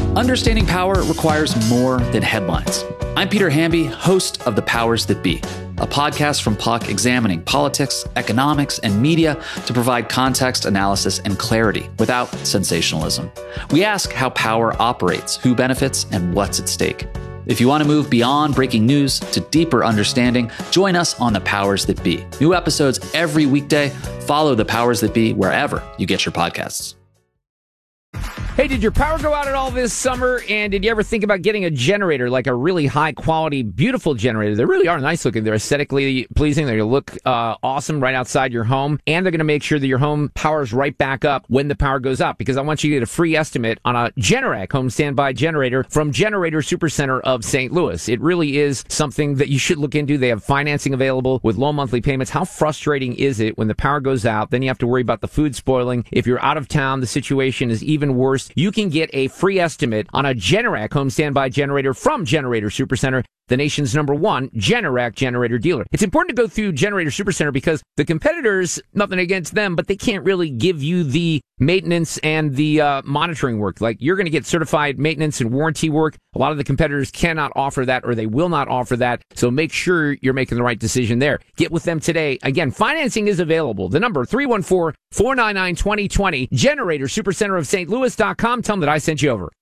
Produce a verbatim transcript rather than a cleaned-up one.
Understanding power requires more than headlines. I'm Peter Hamby, host of The Powers That Be, a podcast from Puck examining politics, economics, and media to provide context, analysis, and clarity without sensationalism. We ask how power operates, who benefits, and what's at stake. If you want to move beyond breaking news to deeper understanding, join us on The Powers That Be. New episodes every weekday. Follow The Powers That Be wherever you get your podcasts. Hey, did your power go out at all this summer? And did you ever think about getting a generator, like a really high-quality, beautiful generator? They really are nice looking. They're aesthetically pleasing. They're going to look uh, awesome right outside your home. And they're going to make sure that your home powers right back up when the power goes up. Because I want you to get a free estimate on a Generac home standby generator from Generator Supercenter of Saint Louis. It really is something that you should look into. They have financing available with low monthly payments. How frustrating is it when the power goes out? Then you have to worry about the food spoiling. If you're out of town, the situation is even worse. You can get a free estimate on a Generac home standby generator from Generator Supercenter, the nation's number one Generac generator dealer. It's important to go through Generator Supercenter because the competitors, nothing against them, but they can't really give you the maintenance and the uh, monitoring work. Like, you're going to get certified maintenance and warranty work. A lot of the competitors cannot offer that, or they will not offer that. So make sure you're making the right decision there. Get with them today. Again, financing is available. The number three one four, four nine nine, two zero two zero, Generator Supercenter of Saint Louis dot com. Tell them that I sent you over.